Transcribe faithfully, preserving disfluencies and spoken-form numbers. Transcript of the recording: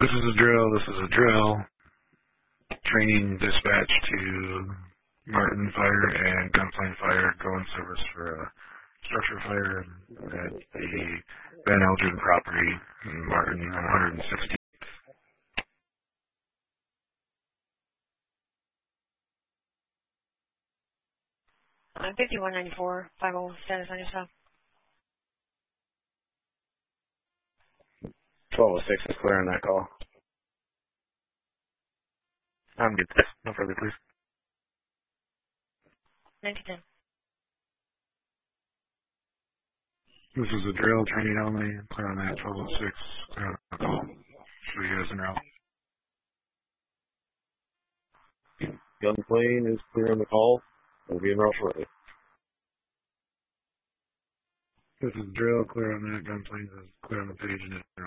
This is a drill, this is a drill. Training dispatch to Martin Fire and Gunplane Fire, go in service for a structure fire at the Van Eldred property in Martin on one hundred sixty. I'm fifty-one ninety-four, five oh status on yourself. twelve oh six is clear on that call. I'm good. No further, please. nineteen ten. This is a drill, training only. Clear on that, twelve oh six. Clear on the call. Show you guys en route. Gunplane is clear on the call. We'll be en route shortly. This is drill, clear on that. Gunplane is clear on the page and